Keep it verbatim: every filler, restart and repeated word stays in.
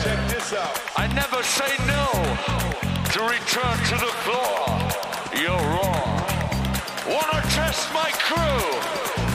Check this out. I never say no to return to the floor. You're wrong. Wanna test my crew?